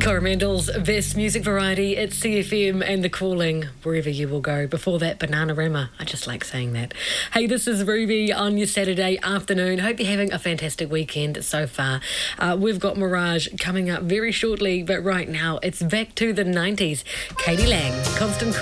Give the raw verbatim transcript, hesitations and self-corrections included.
Coromandel's best music variety at C F M and The Calling, wherever you will go. Before that, Bananarama. I just like saying that. Hey, this is Ruby on your Saturday afternoon. Hope you're having a fantastic weekend so far. Uh, we've got Mirage coming up very shortly, but right now it's back to the nineties. Katie Lang, Constant